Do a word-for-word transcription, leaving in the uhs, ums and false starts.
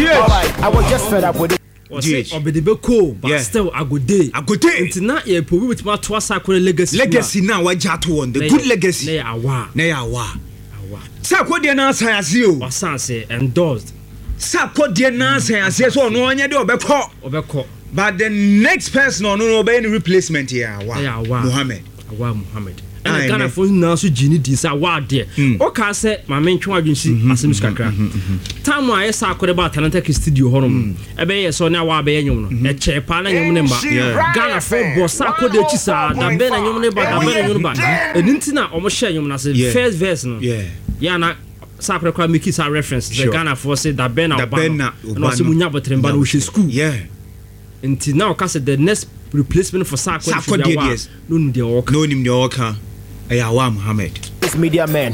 I was just fed up with it. Obedebe ko, but yeah. Still I go day. I go day. Until now, you probably with my two Sakura legacy. Legacy now, what Jato one, the good legacy. Nay awa, nay awa, awa. Sakura na say as you. Wasan say endorsed. Sakura na say as you. So no one yet obeko, obeko. But the next person no no be any replacement here. Awa, awa. Muhammad, awa Muhammad. And Ghana for now so Gini this award there. Okay, say my main twa adwinsi asem skakra. Time why Sakura ba talent studio honom. Ebe ye so na wa be nyum no. E chepa na nyum ne mba. Ghana for boss Sakura de chisa da be na nyum ne ba da be na nyum ba. Eninti na omo share nyum na say first verse no. Yeah. Ya na Sakura kwa make sa reference. The Ghana for say da be na oba. Na so munya botremba no she school. Yeah. Until now ka say the next replacement for Sakura. Sakura yes. No nim de work. No nim de work. Ayawa Muhammad. This media man.